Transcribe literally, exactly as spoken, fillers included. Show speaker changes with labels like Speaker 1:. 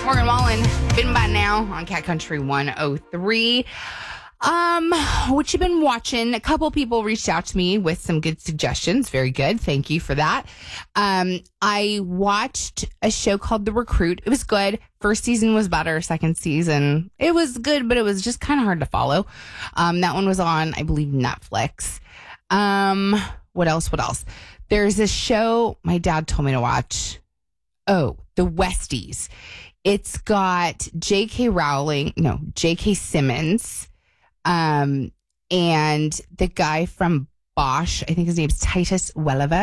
Speaker 1: Morgan Wallen, Been By Now on Cat Country one oh three. Um, what you been watching? A couple people reached out to me with some good suggestions. Very good. Thank you for that. Um, I watched a show called The Recruit. It was good. First season was better. Second season, it was good, but it was just kind of hard to follow. Um, that one was on, I believe, Netflix. Um, what else? What else? There's a show my dad told me to watch. Oh, The Westies. It's got J K. Rowling, no, J K. Simmons, um, and the guy from Bosch. I think his name's Titus Welliver.